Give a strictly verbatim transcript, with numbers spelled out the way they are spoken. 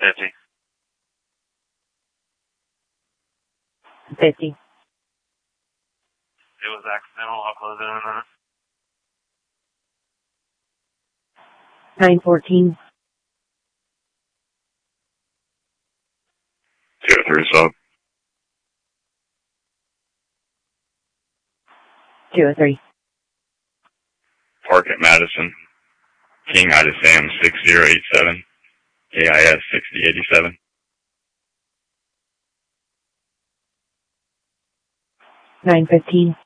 fifty. fifty. It was accidental. I'll close it in a minute. nine fourteen. two oh three sub. two oh three. Park at Madison. King Ida Sam six zero eight seven. K I S sixty eighty-seven. nine fifteen.